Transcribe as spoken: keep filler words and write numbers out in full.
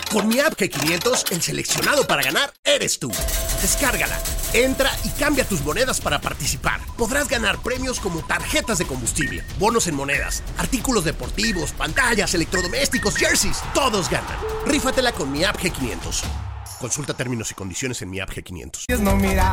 Con mi app G quinientos, el seleccionado para ganar eres tú. Descárgala, entra y cambia tus monedas para participar. Podrás ganar premios como tarjetas de combustible, bonos en monedas, artículos deportivos, pantallas, electrodomésticos, jerseys. Todos ganan. Rífatela con mi app G quinientos. Consulta términos y condiciones en mi app G quinientos. No, mira.